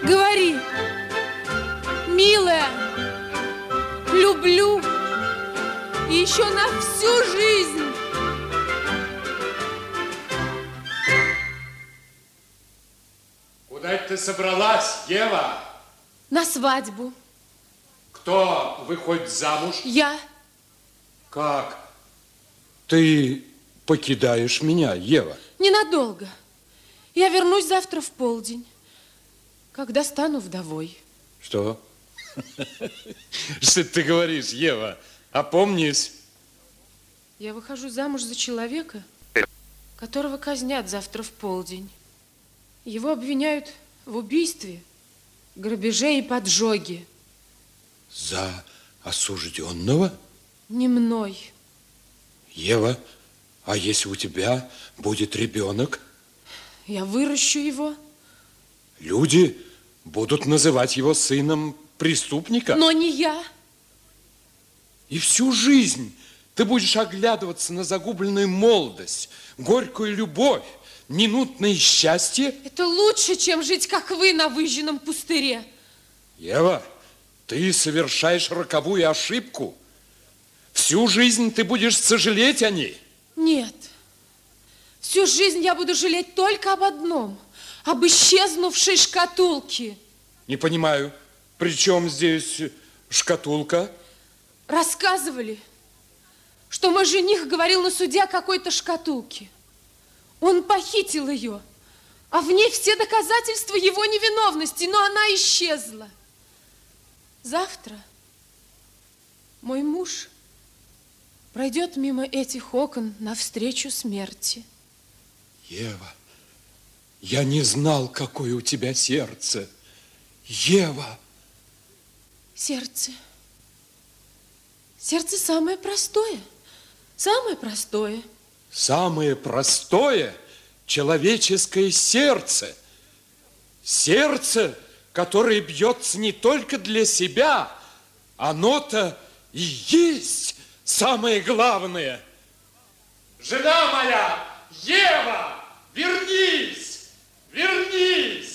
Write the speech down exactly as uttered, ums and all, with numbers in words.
Говори, милая, люблю и еще на всю жизнь. Куда ты собралась, Ева? На свадьбу. Кто выходит замуж? Я. Как? Ты покидаешь меня, Ева? Ненадолго. Я вернусь завтра в полдень, когда стану вдовой. Что? Что ты говоришь, Ева? Опомнись. Я выхожу замуж за человека, которого казнят завтра в полдень. Его обвиняют в убийстве, грабеже и поджоге. За осужденного? Не мной. Ева, а если у тебя будет ребенок? Я выращу его. Люди будут называть его сыном преступника? Но не я. И всю жизнь ты будешь оглядываться на загубленную молодость, горькую любовь, минутное счастье? Это лучше, чем жить, как вы, на выжженном пустыре. Ева, ты совершаешь роковую ошибку. Всю жизнь ты будешь сожалеть о ней. Нет. Всю жизнь я буду жалеть только об одном. Об исчезнувшей шкатулке. Не понимаю, при чем здесь шкатулка? Рассказывали, что мой жених говорил на суде о какой-то шкатулке. Он похитил ее, а в ней все доказательства его невиновности, но она исчезла. Завтра мой муж пройдет мимо этих окон навстречу смерти. Ева, я не знал, какое у тебя сердце. Ева. Сердце. Сердце самое простое. Самое простое. Самое простое человеческое сердце. Сердце, которое бьется не только для себя, оно-то и есть самое главное. Жена моя, Ева, вернись, вернись.